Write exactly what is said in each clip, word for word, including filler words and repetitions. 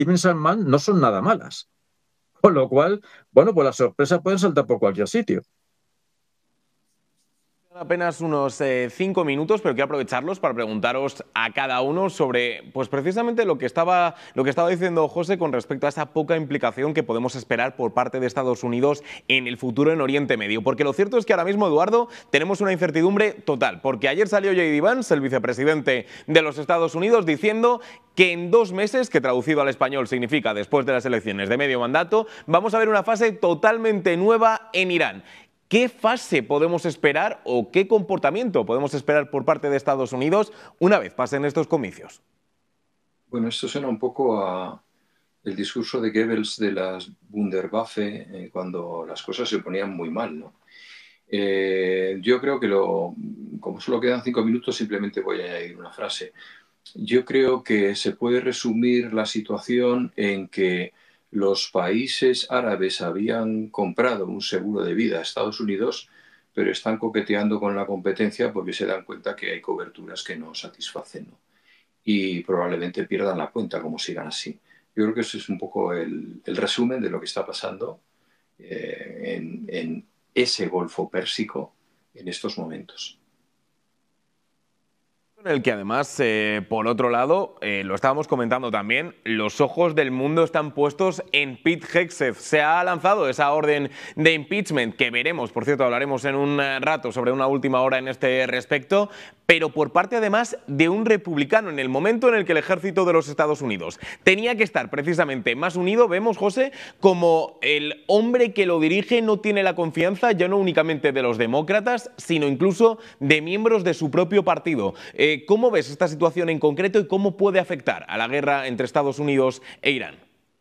Ibn Salman no son nada malas. Con lo cual, bueno, pues las sorpresas pueden saltar por cualquier sitio. Apenas unos eh, cinco minutos, pero quiero aprovecharlos para preguntaros a cada uno sobre, pues precisamente lo que estaba, lo que estaba diciendo José con respecto a esa poca implicación que podemos esperar por parte de Estados Unidos en el futuro en Oriente Medio. Porque lo cierto es que ahora mismo, Eduardo, tenemos una incertidumbre total. Porque ayer salió J D Vance, el vicepresidente de los Estados Unidos, diciendo que en dos meses, que traducido al español significa después de las elecciones de medio mandato, vamos a ver una fase totalmente nueva en Irán. ¿Qué fase podemos esperar o qué comportamiento podemos esperar por parte de Estados Unidos una vez pasen estos comicios? Bueno, esto suena un poco a el discurso de Goebbels de las Wunderwaffe eh, cuando las cosas se ponían muy mal, ¿no? Eh, yo creo que, lo, como solo quedan cinco minutos, simplemente voy a añadir una frase. Yo creo que se puede resumir la situación en que los países árabes habían comprado un seguro de vida a Estados Unidos, pero están coqueteando con la competencia porque se dan cuenta que hay coberturas que no satisfacen, ¿no? Y probablemente pierdan la cuenta como sigan así. Yo creo que eso es un poco el, el resumen de lo que está pasando eh, en, en ese Golfo Pérsico en estos momentos. En el que además, eh, por otro lado, eh, lo estábamos comentando también, los ojos del mundo están puestos en Pete Hegseth. Se ha lanzado esa orden de impeachment que veremos, por cierto, hablaremos en un rato sobre una última hora en este respecto, pero por parte además de un republicano, en el momento en el que el ejército de los Estados Unidos tenía que estar precisamente más unido, vemos, José, como el hombre que lo dirige no tiene la confianza ya no únicamente de los demócratas, sino incluso de miembros de su propio partido. Eh, ¿Cómo ves esta situación en concreto y cómo puede afectar a la guerra entre Estados Unidos e Irán?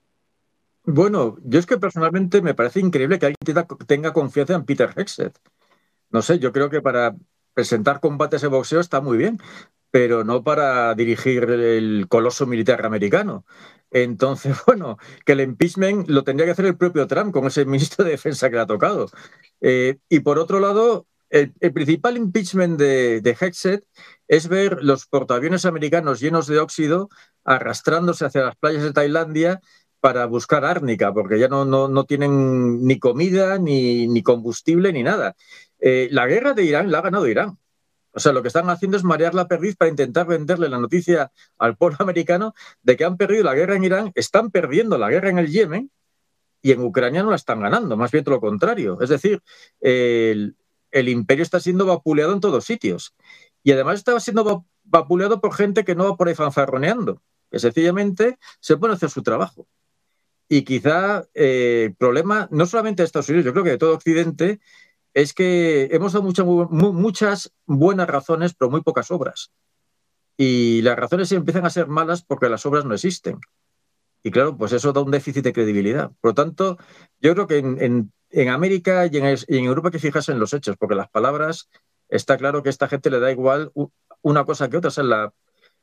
Bueno, yo es que personalmente me parece increíble que alguien tenga confianza en Peter Hegseth. No sé, yo creo que para presentar combates de boxeo está muy bien, pero no para dirigir el coloso militar americano. Entonces, bueno, que el impeachment lo tendría que hacer el propio Trump con ese ministro de Defensa que le ha tocado. Eh, y por otro lado, el, el principal impeachment de, de Hegseth es ver los portaaviones americanos llenos de óxido arrastrándose hacia las playas de Tailandia para buscar árnica, porque ya no, no, no tienen ni comida, ni, ni combustible, ni nada. Eh, la guerra de Irán la ha ganado Irán. O sea, lo que están haciendo es marear la perdiz para intentar venderle la noticia al pueblo americano de que han perdido la guerra en Irán, están perdiendo la guerra en el Yemen y en Ucrania no la están ganando, más bien todo lo contrario. Es decir, el, el imperio está siendo vapuleado en todos sitios. Y además está siendo vapuleado por gente que no va por ahí fanfarroneando, que sencillamente se pone a hacer su trabajo. Y quizá eh, el problema, no solamente de Estados Unidos, yo creo que de todo Occidente, es que hemos dado mucha, mu muchas buenas razones, pero muy pocas obras. Y las razones empiezan a ser malas porque las obras no existen. Y claro, pues eso da un déficit de credibilidad. Por lo tanto, yo creo que en, en, en América y en, y en Europa hay que fijarse en los hechos, porque las palabras, está claro que a esta gente le da igual una cosa que otra. O sea, la,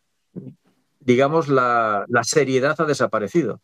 digamos, la, la seriedad ha desaparecido.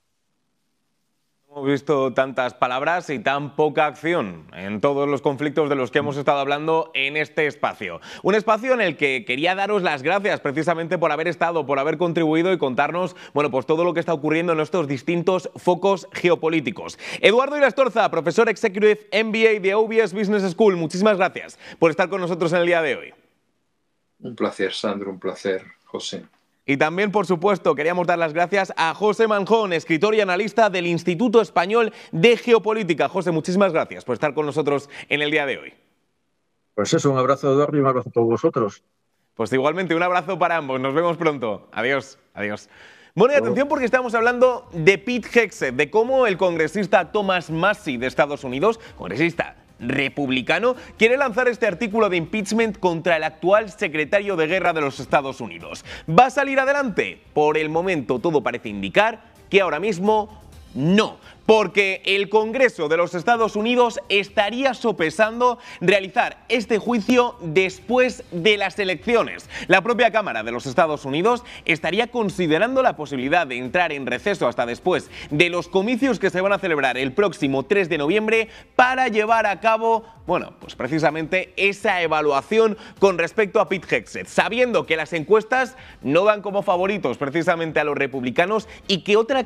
Hemos visto tantas palabras y tan poca acción en todos los conflictos de los que hemos estado hablando en este espacio. Un espacio en el que quería daros las gracias precisamente por haber estado, por haber contribuido y contarnos, bueno, pues todo lo que está ocurriendo en estos distintos focos geopolíticos. Eduardo Irastorza, profesor Executive M B A de O B S Business School, muchísimas gracias por estar con nosotros en el día de hoy. Un placer, Sandro, un placer, José. Y también, por supuesto, queríamos dar las gracias a José Manjón, escritor y analista del Instituto Español de Geopolítica. José, muchísimas gracias por estar con nosotros en el día de hoy. Pues eso, un abrazo, Eduardo, y un abrazo a todos vosotros. Pues igualmente, un abrazo para ambos. Nos vemos pronto. Adiós. Adiós. Bueno, y atención porque estamos hablando de Pete Hegseth, de cómo el congresista Thomas Massie de Estados Unidos, congresista republicano, quiere lanzar este artículo de impeachment contra el actual secretario de Guerra de los Estados Unidos. ¿Va a salir adelante? Por el momento todo parece indicar que ahora mismo no, porque el Congreso de los Estados Unidos estaría sopesando realizar este juicio después de las elecciones. La propia Cámara de los Estados Unidos estaría considerando la posibilidad de entrar en receso hasta después de los comicios que se van a celebrar el próximo tres de noviembre para llevar a cabo, bueno, pues precisamente esa evaluación con respecto a Pete Hegseth, sabiendo que las encuestas no dan como favoritos precisamente a los republicanos y que otra